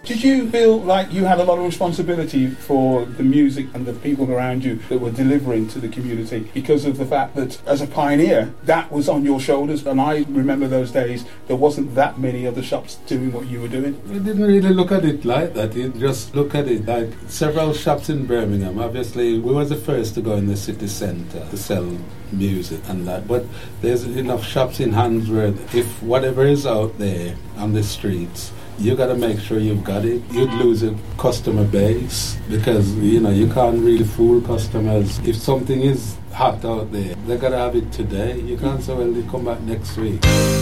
Did you feel like you had a lot of responsibility for the music and the people around you that were delivering to the community because of the fact that as a pioneer, that was on your shoulders? And I remember those days, there wasn't that many other shops doing what you were doing. We didn't really look at it like that. You just look at it like several shops in Birmingham. Obviously, we were the first to go in the city centre to sell music and that. But there's enough shops in Handsworth. If whatever is out there on the streets, you got to make sure you've got it. You'd lose a customer base because, you know, you can't really fool customers. If something is hot out there, they got to have it today. You can't say, well, they come back next week.